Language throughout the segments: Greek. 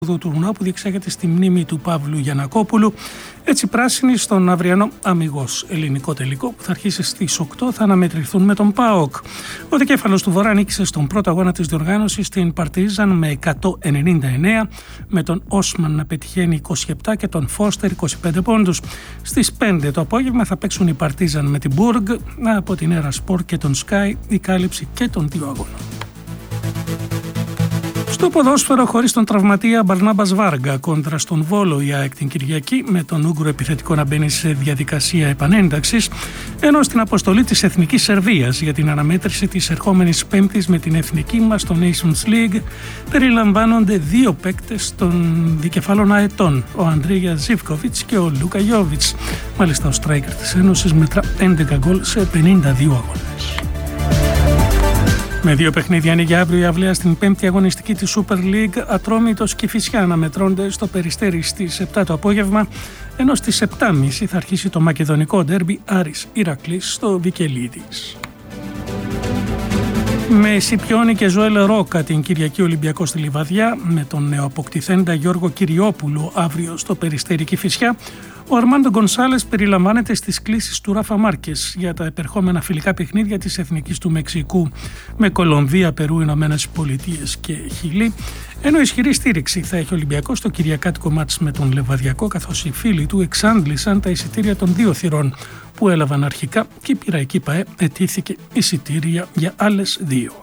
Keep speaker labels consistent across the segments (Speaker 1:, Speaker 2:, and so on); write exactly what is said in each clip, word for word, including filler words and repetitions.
Speaker 1: του τουρνουά που διεξάγεται στη μνήμη του Παύλου Γιαννακόπουλου. Έτσι, πράσινοι στον αυριανό αμιγώς ελληνικό τελικό που θα αρχίσει στις οκτώ θα αναμετρηθούν με τον ΠΑΟΚ. Ο δικέφαλος του Βορρά νίκησε στον πρώτο αγώνα της διοργάνωσης στην Παρτίζαν με εκατόν ενενήντα εννέα, με τον Όσμαν να πετυχαίνει είκοσι επτά και τον Φώστερ είκοσι πέντε πόντους. Στις πέντε το απόγευμα θα παίξουν η Παρτίζαν με την Μπουργκ, από την Έρα Σπορ και τον Σκάι η κάλυψη και των δύο αγώνων. Στο ποδόσφαιρο, χωρίς τον τραυματία Μπαρνάμπας Βάργα κόντρα στον Βόλο η ΑΕΚ την Κυριακή, με τον Ούγκρο επιθετικό να μπαίνει σε διαδικασία επανένταξης, ενώ στην αποστολή της Εθνικής Σερβίας για την αναμέτρηση της ερχόμενης Πέμπτης με την εθνική μας στο Nations League περιλαμβάνονται δύο παίκτες των δικεφάλων αετών, ο Αντρίγια Ζίβκοβιτς και ο Λούκα Γιόβιτς. Μάλιστα, ο στράικερ της Ένωσης μετρά έντεκα γκολ σε πενήντα δύο αγώνες. Με δύο παιχνίδια ανοίγει αύριο η αυλαία στην πέμπτη αγωνιστική της Super League. Ατρόμητος και Κηφισιά αναμετρώνται στο Περιστέρι στις επτά το απόγευμα, ενώ στις επτά και μισή θα αρχίσει το μακεδονικό ντέρμπι Άρης Ηρακλής στο Βικελίδης. Με Σιπιώνη και Ζωέλ Ρόκα την Κυριακή Ολυμπιακό στη Λιβαδιά, με τον νεοαποκτηθέντα Γιώργο Κυριόπουλο αύριο στο Περιστέρι Κηφισιά. Ο Αρμάντο Γκονσάλες περιλαμβάνεται στις κλήσεις του Ράφα Μάρκες για τα επερχόμενα φιλικά παιχνίδια της Εθνικής του Μεξικού με Κολομβία, Περού, Ηνωμένες Πολιτείες και Χιλή, ενώ ισχυρή στήριξη θα έχει ο Ολυμπιακός στο κυριακάτικο μάτς με τον Λεβαδιακό, καθώς οι φίλοι του εξάντλησαν τα εισιτήρια των δύο θυρών που έλαβαν αρχικά και η Πειραϊκή ΠΑΕ ετήθηκε εισιτήρια για άλλες δύο.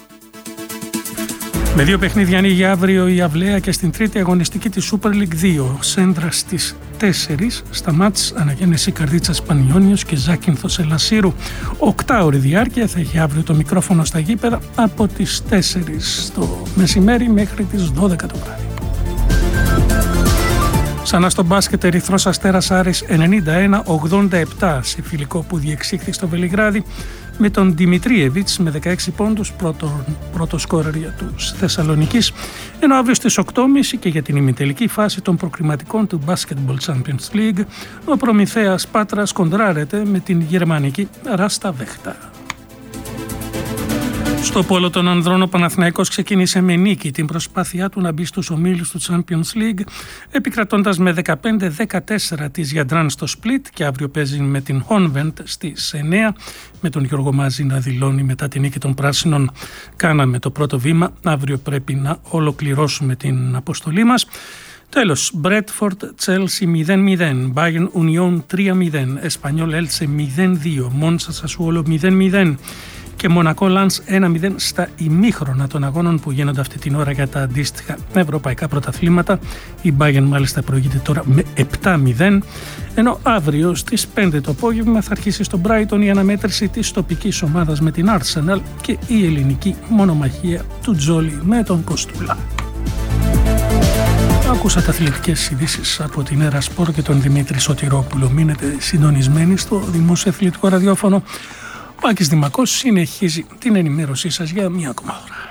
Speaker 1: Με δύο παιχνίδια ανοίγει αύριο η αυλαία και στην τρίτη αγωνιστική της Super League δύο. Σέντρα στις τέσσερις, στα μάτς Αναγέννηση Καρδίτσας Πανιόνιος και Ζάκυνθος Ελασσίρου. Οκτάωρη διάρκεια θα έχει αύριο το μικρόφωνο στα γήπεδα από τις τέσσερις το μεσημέρι μέχρι τις δώδεκα το βράδυ. Ξανά στο μπάσκετ, Ερυθρός Αστέρας Άρης ενενήντα ένα ογδόντα επτά σε φιλικό που διεξήχθη στο Βελιγράδι, με τον Δημητρίεβιτς με δεκαέξι πόντους, πρώτο, πρώτο σκόρερ για τους Θεσσαλονικής, ενώ αύριο στις οκτώ και μισή και για την ημιτελική φάση των προκριματικών του Basketball Champions League, ο Προμηθέας Πάτρας κοντράρεται με την γερμανική Ράστα Βέχτα. Στο πόλο των ανδρών, ο Παναθηναϊκός ξεκίνησε με νίκη την προσπάθειά του να μπει στους ομίλους του Champions League, επικρατώντας με δεκαπέντε δεκατέσσερα της Γιαντράν στο Split, και αύριο παίζει με την Honvent στις εννέα, με τον Γιώργο Μάζη να δηλώνει μετά την νίκη των πράσινων: κάναμε το πρώτο βήμα, αύριο πρέπει να ολοκληρώσουμε την αποστολή μας. Τέλος, Μπρέτφορντ Τσέλσι μηδέν μηδέν, Bayern Union τρία μηδέν, Εσπανιόλ Έλτσε μηδέν δύο, Μόνσα Σασουόλο μηδέν μηδέν και Μονακό Λανς ένα μηδέν στα ημίχρονα των αγώνων που γίνονται αυτή την ώρα για τα αντίστοιχα ευρωπαϊκά πρωταθλήματα. Η Bayern μάλιστα προηγείται τώρα με επτά μηδέν, ενώ αύριο στις πέντε το απόγευμα θα αρχίσει στο Brighton η αναμέτρηση της τοπικής ομάδας με την Arsenal και η ελληνική μονομαχία του Τζόλι με τον Κοστούλα. Ακούσατε αθλητικές ειδήσεις από την Έρα Σπορ και τον Δημήτρη Σωτηρόπουλο. Μείνετε συντονισμένοι στο Δημόσιο Αθλητικό Ραδιόφωνο. Ο Άκης Δημακός συνεχίζει την ενημέρωσή σας για μία ακόμα ώρα.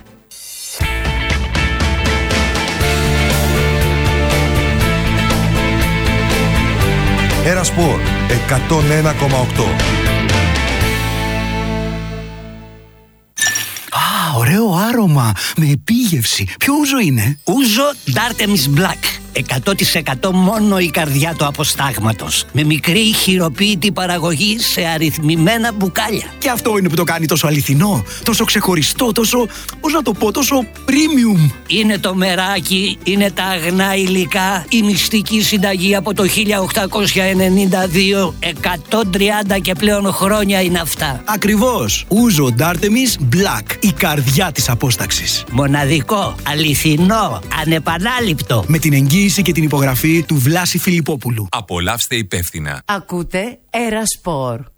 Speaker 2: Έρα Σπορ εκατόν ένα κόμμα οκτώ.
Speaker 3: Α, ωραίο άρωμα με επίγευση. Ποιο ούζο είναι?
Speaker 4: Ούζο Dartemis Black. εκατό τοις εκατό μόνο η καρδιά του αποστάγματος. Με μικρή χειροποίητη παραγωγή σε αριθμημένα μπουκάλια.
Speaker 3: Και αυτό είναι που το κάνει τόσο αληθινό, τόσο ξεχωριστό, τόσο, πώς να το πω, τόσο premium.
Speaker 4: Είναι το μεράκι, είναι τα αγνά υλικά, η μυστική συνταγή από το χίλια οκτακόσια ενενήντα δύο. εκατόν τριάντα και πλέον χρόνια είναι αυτά.
Speaker 3: Ακριβώς. Ούζο Dartemis Black, η καρδιά της απόσταξης.
Speaker 4: Μοναδικό, αληθινό, ανεπανάληπτο.
Speaker 3: Με την εγγύηση και την υπογραφή του Βλάση Φιλιππόπουλου.
Speaker 5: Απολαύστε υπεύθυνα.
Speaker 6: Ακούτε Έρα Σπορ.